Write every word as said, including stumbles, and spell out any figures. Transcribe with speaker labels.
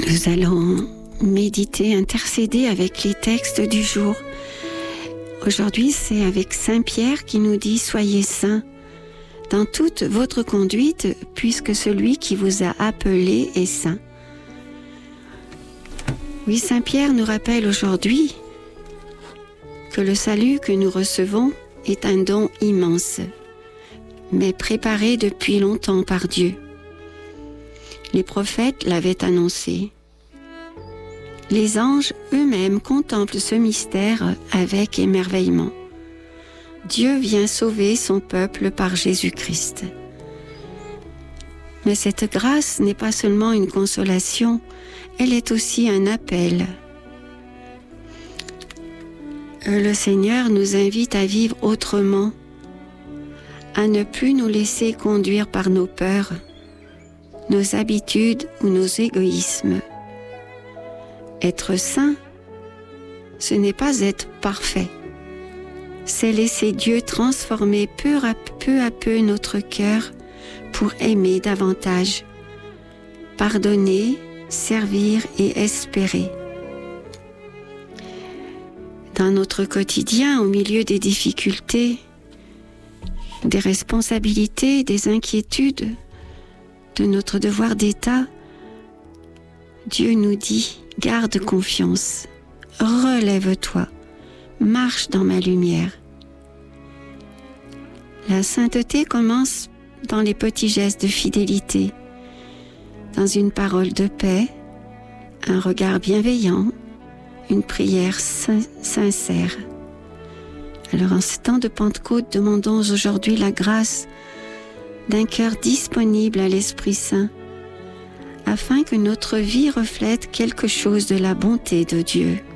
Speaker 1: Nous allons méditer, intercéder avec les textes du jour. Aujourd'hui, c'est avec Saint Pierre qui nous dit « Soyez saints dans toute votre conduite, puisque celui qui vous a appelé est saint. » Oui, Saint Pierre nous rappelle aujourd'hui que le salut que nous recevons est un don immense, mais préparé depuis longtemps par Dieu. Les prophètes l'avaient annoncé. Les anges eux-mêmes contemplent ce mystère avec émerveillement. Dieu vient sauver son peuple par Jésus-Christ. Mais cette grâce n'est pas seulement une consolation, elle est aussi un appel. Le Seigneur nous invite à vivre autrement, à ne plus nous laisser conduire par nos peurs, nos habitudes ou nos égoïsmes. Être saint, ce n'est pas être parfait. C'est laisser Dieu transformer peu à peu, à peu notre cœur pour aimer davantage, pardonner, servir et espérer. Dans notre quotidien, au milieu des difficultés, des responsabilités, des inquiétudes, de notre devoir d'État, Dieu nous dit « Garde confiance, relève-toi, marche dans ma lumière ». La sainteté commence dans les petits gestes de fidélité, dans une parole de paix, un regard bienveillant, une prière sin- sincère. Alors en ce temps de Pentecôte, demandons aujourd'hui la grâce d'un cœur disponible à l'Esprit Saint, afin que notre vie reflète quelque chose de la bonté de Dieu.